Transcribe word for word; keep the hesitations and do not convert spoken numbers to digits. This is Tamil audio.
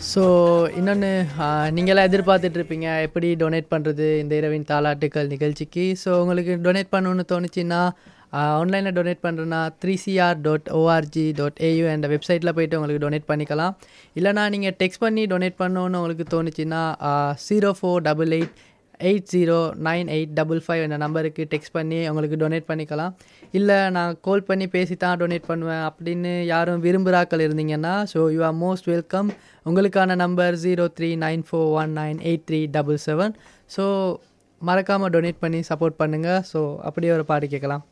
ஸோ இன்னொன்று நீங்களாம் எதிர்பார்த்துட்ருப்பீங்க எப்படி டொனேட் பண்ணுறது இந்த இரவின் தாலாட்டுக்கள் நிகழ்ச்சிக்கு. ஸோ உங்களுக்கு டொனேட் பண்ணணுன்னு தோணுச்சுன்னா ஆன்லைனில் டொனேட் பண்ணுறேன்னா three CR dot O R G dot AU என்ற வெப்சைட்டில் போய்ட்டு உங்களுக்கு டொனேட் பண்ணிக்கலாம். இல்லைனா நீங்கள் டெக்ஸ்ட் பண்ணி டொனேட் பண்ணணுன்னு உங்களுக்கு தோணுச்சுன்னா zero four double eight eight zero nine eight double five என்ற நம்பருக்கு டெக்ஸ்ட் பண்ணி உங்களுக்கு டொனேட் பண்ணிக்கலாம். இல்லை நான் கால் பண்ணி பேசி தான் டொனேட் பண்ணுவேன் அப்படின்னு யாரும் விரும்புகிறாக்கள் இருந்தீங்கன்னா so you are most welcome. உங்களுக்கான number zero three nine four one nine eight three double seven. So மறக்காமல் டொனேட் பண்ணி சப்போர்ட் பண்ணுங்கள். ஸோ அப்படியே ஒரு பாட்டு கேட்கலாம்.